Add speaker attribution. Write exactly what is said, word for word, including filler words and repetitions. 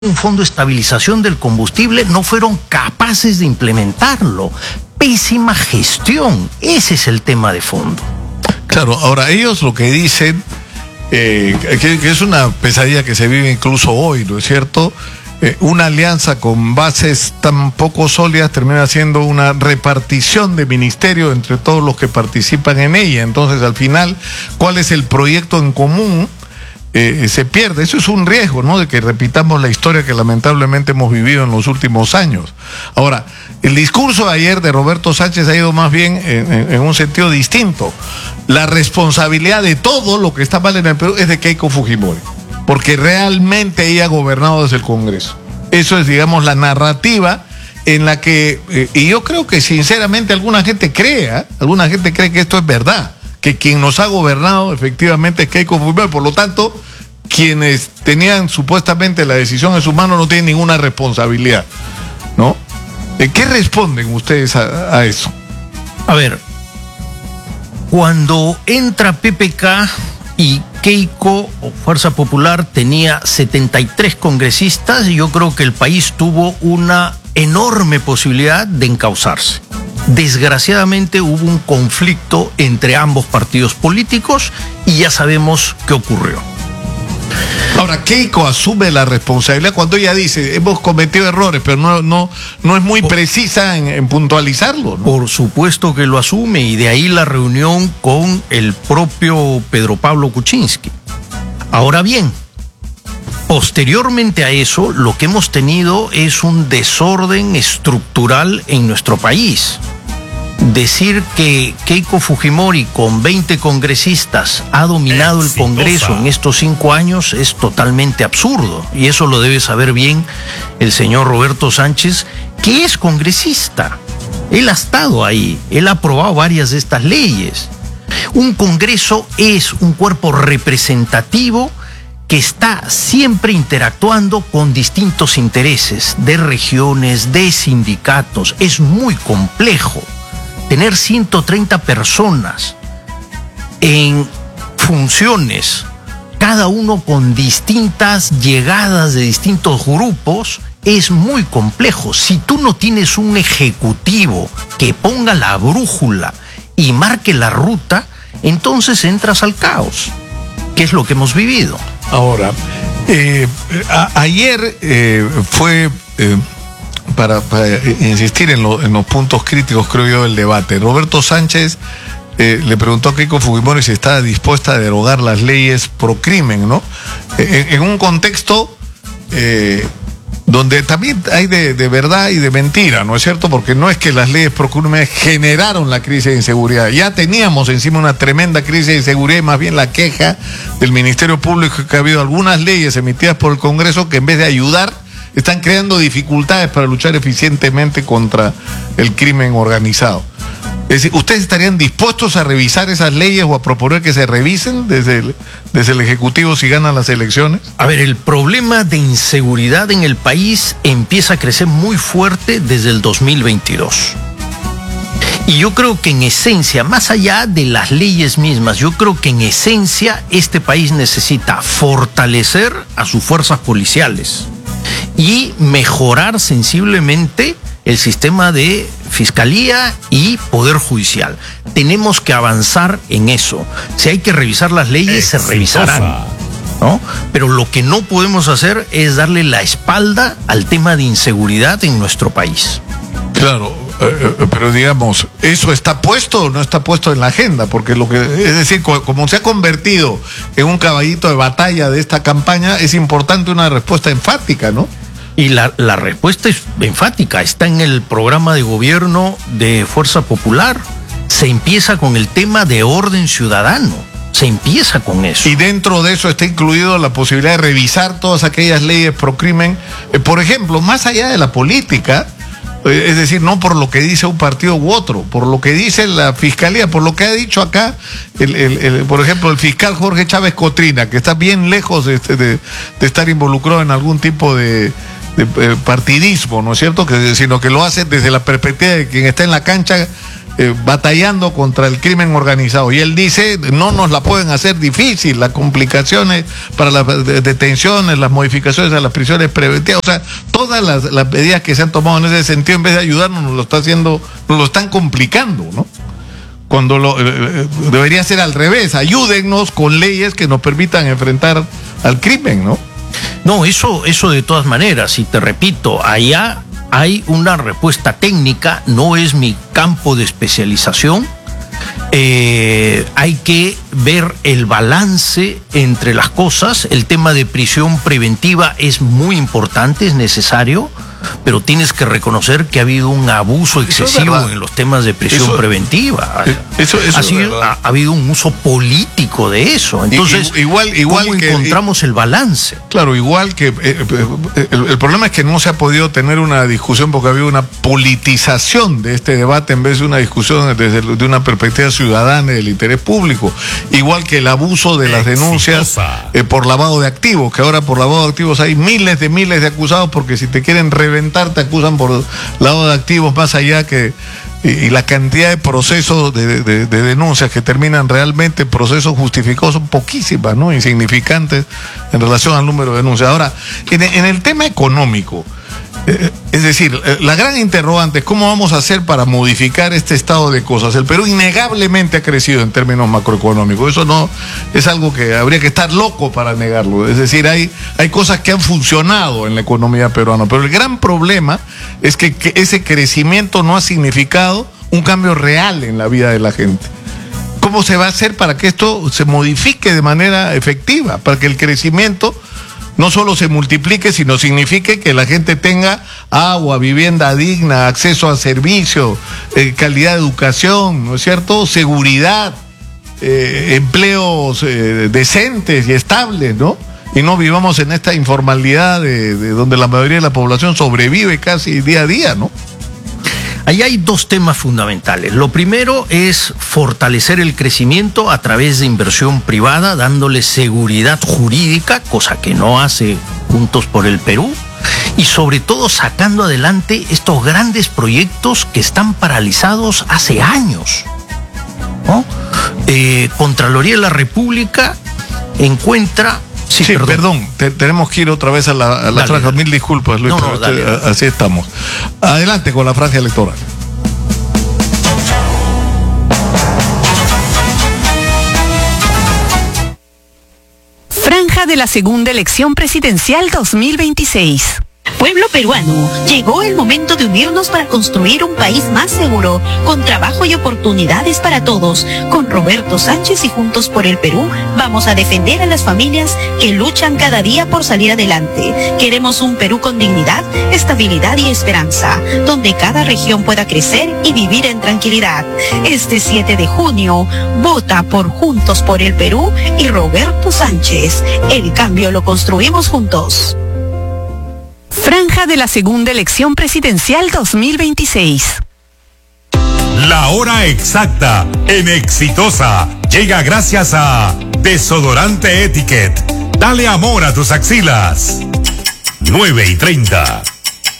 Speaker 1: un fondo de estabilización del combustible, no fueron capaces de implementarlo. Pésima gestión, ese es el tema de fondo.
Speaker 2: Claro, ahora ellos lo que dicen, eh, que, que es una pesadilla que se vive incluso hoy, ¿no es cierto? Eh, una alianza con bases tan poco sólidas termina siendo una repartición de ministerio entre todos los que participan en ella. Entonces, al final, ¿cuál es el proyecto en común? Eh, se pierde. Eso es un riesgo, ¿no? De que repitamos la historia que lamentablemente hemos vivido en los últimos años. Ahora, el discurso de ayer de Roberto Sánchez ha ido más bien en, en, en un sentido distinto. La responsabilidad de todo lo que está mal en el Perú es de Keiko Fujimori, porque realmente ella ha gobernado desde el Congreso. Eso es, digamos, la narrativa en la que, eh, y yo creo que sinceramente alguna gente crea, alguna gente cree que esto es verdad, que quien nos ha gobernado efectivamente es Keiko Fujimori, por lo tanto, quienes tenían supuestamente la decisión en sus manos no tienen ninguna responsabilidad, ¿no? ¿Qué responden ustedes a, a eso?
Speaker 1: A ver, cuando entra P P K y Keiko o Fuerza Popular tenía setenta y tres congresistas, yo creo que el país tuvo una enorme posibilidad de encauzarse. Desgraciadamente hubo un conflicto entre ambos partidos políticos y ya sabemos qué ocurrió.
Speaker 2: Ahora, Keiko asume la responsabilidad cuando ella dice, hemos cometido errores, pero no, no, no es muy precisa en, en puntualizarlo, ¿no?
Speaker 1: Por supuesto que lo asume, y de ahí la reunión con el propio Pedro Pablo Kuczynski. Ahora bien, posteriormente a eso, lo que hemos tenido es un desorden estructural en nuestro país. Decir que Keiko Fujimori con veinte congresistas ha dominado el Congreso en estos cinco años es totalmente absurdo, y eso lo debe saber bien el señor Roberto Sánchez, que es congresista. Él ha estado ahí, él ha aprobado varias de estas leyes. Un Congreso es un cuerpo representativo que está siempre interactuando con distintos intereses de regiones, de sindicatos. Es muy complejo tener ciento treinta personas en funciones, cada uno con distintas llegadas de distintos grupos. Es muy complejo. Si tú no tienes un ejecutivo que ponga la brújula y marque la ruta, entonces entras al caos, que es lo que hemos vivido.
Speaker 2: Ahora, eh, a, ayer eh, fue, eh, para, para insistir en, lo, en los puntos críticos, creo yo, del debate, Roberto Sánchez eh, le preguntó a Keiko Fujimori si estaba dispuesta a derogar las leyes pro crimen, ¿no? En, en un contexto eh, donde también hay de, de verdad y de mentira, ¿no es cierto? Porque no es que las leyes pro crimen generaron la crisis de inseguridad. Ya teníamos encima una tremenda crisis de inseguridad, y más bien la queja del Ministerio Público que ha habido algunas leyes emitidas por el Congreso que en vez de ayudar, están creando dificultades para luchar eficientemente contra el crimen organizado. Es decir, ¿ustedes estarían dispuestos a revisar esas leyes o a proponer que se revisen desde el, desde el Ejecutivo si ganan las elecciones?
Speaker 1: A ver, el problema de inseguridad en el país empieza a crecer muy fuerte desde el dos mil veintidós. Y yo creo que en esencia, más allá de las leyes mismas, yo creo que en esencia este país necesita fortalecer a sus fuerzas policiales y mejorar sensiblemente el sistema de fiscalía y poder judicial. Tenemos que avanzar en eso. Si hay que revisar las leyes, Exitosa. se revisarán, ¿no? Pero lo que no podemos hacer es darle la espalda al tema de inseguridad en nuestro país.
Speaker 2: Claro, eh, pero digamos, ¿eso está puesto o no está puesto en la agenda? Porque lo que, es decir, como se ha convertido en un caballito de batalla de esta campaña, es importante una respuesta enfática, ¿no?
Speaker 1: Y la, la respuesta es enfática, está en el programa de gobierno de Fuerza Popular. Se empieza con el tema de orden ciudadano, se empieza con eso.
Speaker 2: Y dentro de eso está incluido la posibilidad de revisar todas aquellas leyes pro crimen, eh, por ejemplo, más allá de la política, eh, es decir, no por lo que dice un partido u otro, por lo que dice la Fiscalía, por lo que ha dicho acá, el, el, el, por ejemplo, el fiscal Jorge Chávez Cotrina, que está bien lejos de, de, de estar involucrado en algún tipo de... de partidismo, ¿no es cierto? Que, sino que lo hace desde la perspectiva de quien está en la cancha eh, batallando contra el crimen organizado. Y él dice, no nos la pueden hacer difícil, las complicaciones para las detenciones, las modificaciones a las prisiones preventivas, o sea, todas las, las medidas que se han tomado en ese sentido, en vez de ayudarnos, nos lo está haciendo, nos lo están complicando, ¿no? Cuando lo, eh, debería ser al revés, ayúdennos con leyes que nos permitan enfrentar al crimen, ¿no?
Speaker 1: No, eso, eso de todas maneras, y te repito, allá hay una respuesta técnica, no es mi campo de especialización. Eh, hay que ver el balance entre las cosas. El tema de prisión preventiva es muy importante, es necesario, pero tienes que reconocer que ha habido un abuso excesivo en los temas de prisión eso, preventiva.
Speaker 2: Eso, eso
Speaker 1: ha, sido, ha, ha habido un uso político de eso. Entonces,
Speaker 2: igual, igual
Speaker 1: ¿cómo
Speaker 2: que,
Speaker 1: encontramos el balance?
Speaker 2: Claro, igual que eh, el, el problema es que no se ha podido tener una discusión porque ha habido una politización de este debate en vez de una discusión desde de una perspectiva ciudadana y del interés público. Igual que el abuso de las denuncias eh, por lavado de activos, que ahora por lavado de activos hay miles de miles de acusados porque si te quieren reventar te acusan por lavado de activos, más allá que y, y la cantidad de procesos de, de, de denuncias que terminan realmente procesos justificados son poquísimas, ¿no? Insignificantes en relación al número de denuncias. Ahora, en, en el tema económico, eh, es decir, eh, la gran interrogante es cómo vamos a hacer para modificar este estado de cosas. El Perú innegablemente ha crecido en términos macroeconómicos, eso no es algo que habría que estar loco para negarlo. Es decir, hay, hay cosas que han funcionado en la economía peruana, pero el gran problema es que, que ese crecimiento no ha significado un cambio real en la vida de la gente. ¿Cómo se va a hacer para que esto se modifique de manera efectiva? Para que el crecimiento no solo se multiplique, sino signifique que la gente tenga agua, vivienda digna, acceso a servicios, eh, calidad de educación, ¿no es cierto? Seguridad, eh, empleos eh, decentes y estables, ¿no? Y no vivamos en esta informalidad de, de donde la mayoría de la población sobrevive casi día a día, ¿no?
Speaker 1: Ahí hay dos temas fundamentales. Lo primero es fortalecer el crecimiento a través de inversión privada, dándole seguridad jurídica, cosa que no hace Juntos por el Perú, y sobre todo sacando adelante estos grandes proyectos que están paralizados hace años, ¿no? Eh, Contraloría de la República encuentra...
Speaker 2: Sí, sí, perdón, perdón te, tenemos que ir otra vez a la, a la franja. Dale. Mil disculpas, Luis, no, no, dale, dale. Así estamos. Adelante con la franja electoral.
Speaker 3: Franja de la segunda elección presidencial dos mil veintiséis.
Speaker 4: Pueblo peruano, llegó el momento de unirnos para construir un país más seguro, con trabajo y oportunidades para todos. Con Roberto Sánchez y Juntos por el Perú, vamos a defender a las familias que luchan cada día por salir adelante. Queremos un Perú con dignidad, estabilidad y esperanza, donde cada región pueda crecer y vivir en tranquilidad. Este siete de junio, vota por Juntos por el Perú y Roberto Sánchez. El cambio lo construimos juntos.
Speaker 3: Franja de la segunda elección presidencial dos mil veintiséis.
Speaker 5: La hora exacta en Exitosa llega gracias a Desodorante Etiquette. Dale amor a tus axilas. nueve y treinta.